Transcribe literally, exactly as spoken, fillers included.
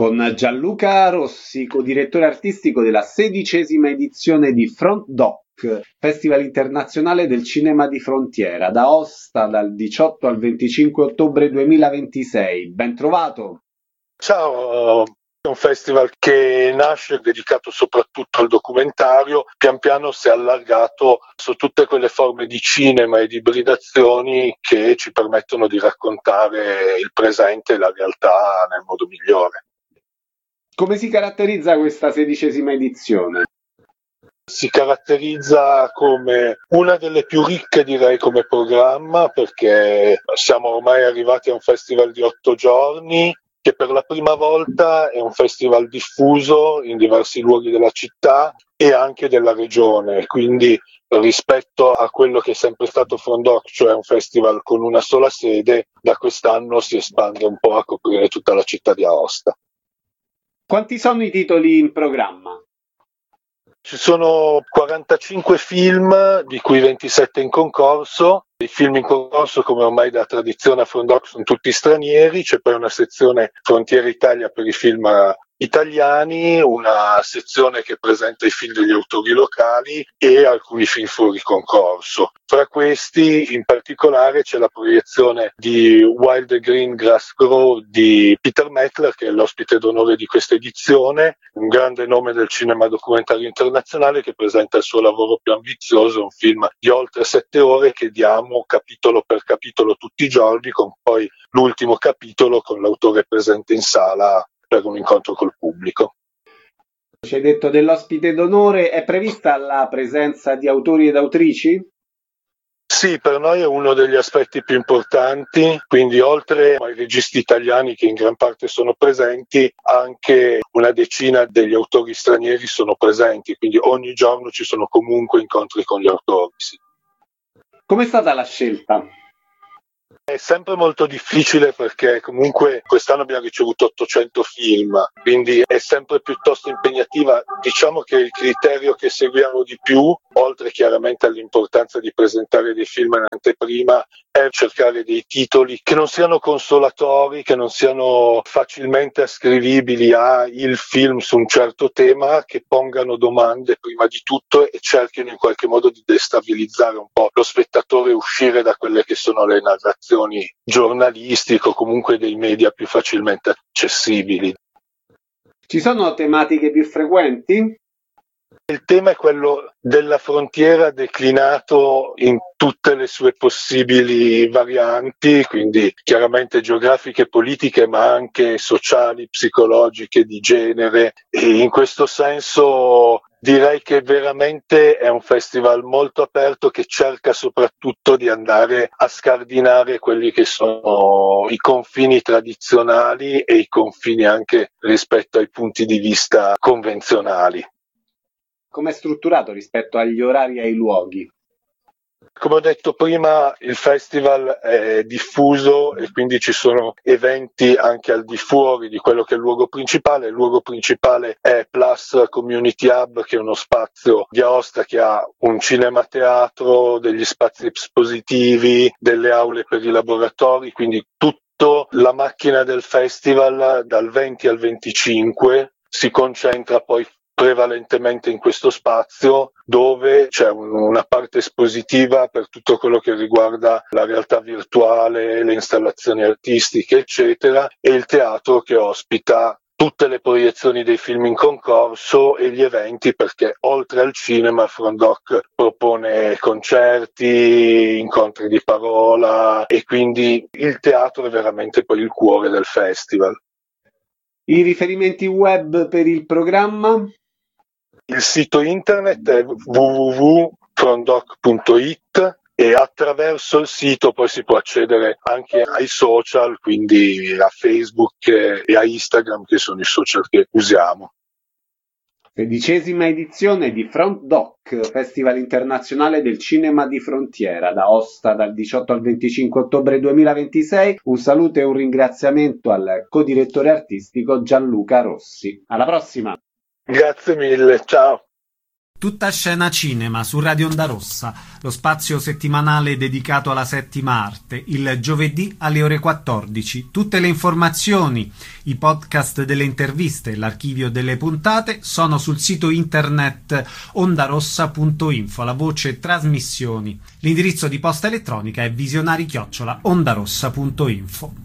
con Gianluca Rossi, co-direttore artistico della sedicesima edizione di Front Doc, Festival internazionale del cinema di frontiera, ad Aosta dal diciotto al venticinque ottobre duemilaventisei. Ben trovato! Ciao! È un festival che nasce dedicato soprattutto al documentario, pian piano si è allargato su tutte quelle forme di cinema e di ibridazioni che ci permettono di raccontare il presente e la realtà nel modo migliore. Come si caratterizza questa sedicesima edizione? Si caratterizza come una delle più ricche, direi, come programma, perché siamo ormai arrivati a un festival di otto giorni, che per la prima volta è un festival diffuso in diversi luoghi della città e anche della regione, quindi rispetto a quello che è sempre stato Front Doc, cioè un festival con una sola sede, da quest'anno si espande un po' a coprire tutta la città di Aosta. Quanti sono i titoli in programma? Ci sono quarantacinque film, di cui ventisette in concorso. I film in concorso, come ormai da tradizione a Front Doc, sono tutti stranieri. C'è poi una sezione Frontiera Italia per i film italiani, una sezione che presenta i film degli autori locali e alcuni film fuori concorso. Fra questi, in particolare, c'è la proiezione di While the Green Grass Grow di Peter Mettler, che è l'ospite d'onore di questa edizione, un grande nome del cinema documentario internazionale che presenta il suo lavoro più ambizioso, un film di oltre sette ore che diamo capitolo per capitolo tutti i giorni, con poi l'ultimo capitolo con l'autore presente in sala per un incontro col pubblico. Ci hai detto dell'ospite d'onore, è prevista la presenza di autori ed autrici? Sì, per noi è uno degli aspetti più importanti, quindi oltre ai registi italiani che in gran parte sono presenti, anche una decina degli autori stranieri sono presenti, quindi ogni giorno ci sono comunque incontri con gli autori. Sì. Com'è stata la scelta? È sempre molto difficile perché comunque quest'anno abbiamo ricevuto ottocento film, quindi è sempre piuttosto impegnativa. Diciamo che il criterio che seguiamo di più, oltre chiaramente all'importanza di presentare dei film in anteprima, è cercare dei titoli che non siano consolatori, che non siano facilmente ascrivibili a il film su un certo tema, che pongano domande prima di tutto e cerchino in qualche modo di destabilizzare un po' lo spettatore e uscire da quelle che sono le narrazioni giornalistiche o comunque dei media più facilmente accessibili. Ci sono tematiche più frequenti? Il tema è quello della frontiera declinato in tutte le sue possibili varianti, quindi chiaramente geografiche, politiche, ma anche sociali, psicologiche, di genere. E in questo senso direi che veramente è un festival molto aperto che cerca soprattutto di andare a scardinare quelli che sono i confini tradizionali e i confini anche rispetto ai punti di vista convenzionali. Come è strutturato rispetto agli orari e ai luoghi? Come ho detto prima, il festival è diffuso e quindi ci sono eventi anche al di fuori di quello che è il luogo principale. Il luogo principale è Plus Community Hub, che è uno spazio di Aosta che ha un cinema teatro, degli spazi espositivi, delle aule per i laboratori, quindi tutta la macchina del festival dal venti al venticinque si concentra poi prevalentemente in questo spazio, dove c'è un, una parte espositiva per tutto quello che riguarda la realtà virtuale, le installazioni artistiche, eccetera, e il teatro che ospita tutte le proiezioni dei film in concorso e gli eventi, perché oltre al cinema Front Doc propone concerti, incontri di parola e quindi il teatro è veramente poi il cuore del festival. I riferimenti web per il programma? Il sito internet è w w w punto frontdoc punto i t e attraverso il sito poi si può accedere anche ai social, quindi a Facebook e a Instagram, che sono i social che usiamo. Sedicesima edizione di Front Doc, Festival internazionale del cinema di frontiera, da Aosta dal diciotto al venticinque ottobre duemilaventisei. Un saluto e un ringraziamento al co-direttore artistico Gianluca Rossi. Alla prossima! Grazie mille, ciao! Tutta scena cinema su Radio Onda Rossa, lo spazio settimanale dedicato alla settima arte, il giovedì alle ore quattordici. Tutte le informazioni, i podcast delle interviste e l'archivio delle puntate sono sul sito internet ondarossa punto info, la voce trasmissioni. L'indirizzo di posta elettronica è visionari chiocciola ondarossa punto info.